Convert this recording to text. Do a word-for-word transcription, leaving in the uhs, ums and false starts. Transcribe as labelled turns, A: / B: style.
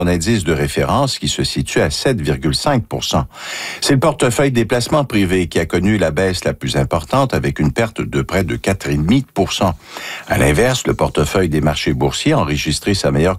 A: indice de référence qui se situe à sept virgule cinq pour cent. C'est le portefeuille des placements privés qui a connu la baisse la plus importante avec une perte de près de quatre virgule cinq pour cent. À l'inverse, le portefeuille des marchés boursiers a enregistré sa meilleure